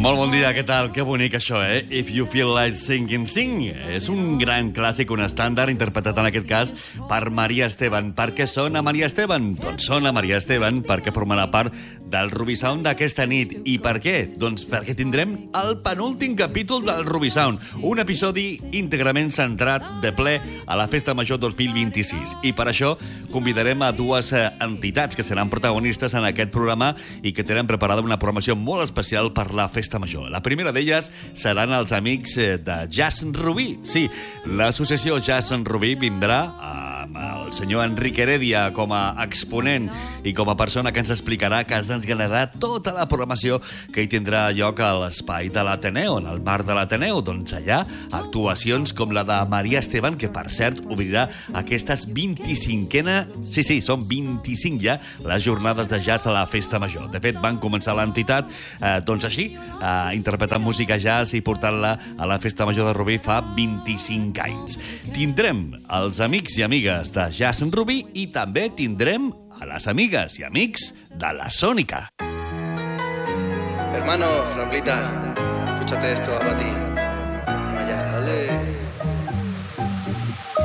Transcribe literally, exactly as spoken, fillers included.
Molt bon dia, què tal? Que bonic això, eh? If You Feel Like Singing, Sing. És un gran clàssic, un estàndard, interpretat en aquest cas per Maria Esteban. Per què sona Maria Esteban? Doncs sona Maria Esteban perquè formarà part del Rubisound d'aquesta nit. I per què? Doncs perquè tindrem el penúltim capítol del Rubisound, un episodi íntegrament centrat de ple a la Festa Major dos mil vint-i-sis. I per això convidarem a dues entitats que seran protagonistes en aquest programa i que tenen preparada una programació molt especial per la Festa Major. La primera d'elles seran els amics de Jazz Rubí. Sí, l'associació Jazz Rubí vindrà amb el senyor Enric Heredia com a exponent i com a persona que ens explicarà, que ens desgranarà tota la programació que hi tindrà lloc a l'espai de l'Ateneu, en el marc de l'Ateneu. Doncs allà, actuacions com la de Maria Esteban, que per cert obrirà aquestes vint-i-cinquena... Sí, sí, són vint-i-cinc ja les jornades de jazz a la Festa Major. De fet, van començar l'entitat, eh, doncs així, eh, interpretant música jazz i portant-la a la Festa Major de Rubí fa vint-i-cinc anys. Tindrem els amics i amigues de Jazz Rubí i també tindrem a les amigues i amics de la Sónica. Hermano, Ramblita, escúchate esto, a ti.